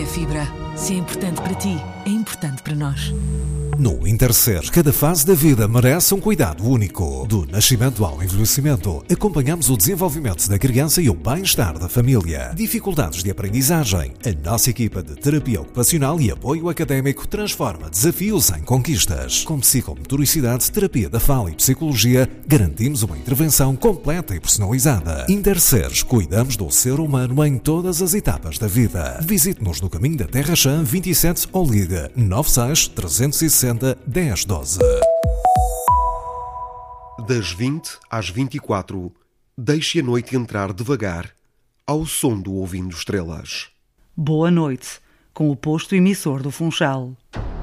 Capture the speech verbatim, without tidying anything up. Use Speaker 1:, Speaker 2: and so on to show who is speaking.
Speaker 1: Fibra. Se é importante para ti, é importante para nós.
Speaker 2: No Interser, cada fase da vida merece um cuidado único. Do nascimento ao envelhecimento, acompanhamos o desenvolvimento da criança e o bem-estar da família. Dificuldades de aprendizagem. A nossa equipa de terapia ocupacional e apoio académico transforma desafios em conquistas. Com psicomotoricidade, terapia da fala e psicologia, garantimos uma intervenção completa e personalizada. Interser, cuidamos do ser humano em todas as etapas da vida. Visite-nos no caminho da Terra Chã vinte e sete ou ligue nove seis, trezentos e sessenta, dez doze.
Speaker 3: Das vinte às vinte e quatro, deixe a noite entrar devagar ao som do Ouvindo Estrelas.
Speaker 4: Boa noite, com o posto emissor do Funchal.